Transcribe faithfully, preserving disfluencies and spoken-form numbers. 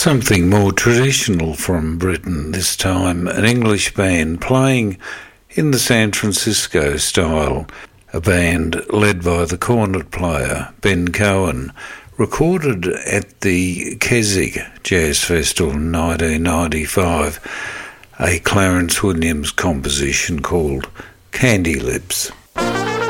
Something more traditional from Britain this time, an English band playing in the San Francisco style, a band led by the cornet player Ben Cohen, recorded at the Keswick Jazz Festival in nineteen ninety-five, a Clarence Williams composition called Candy Lips.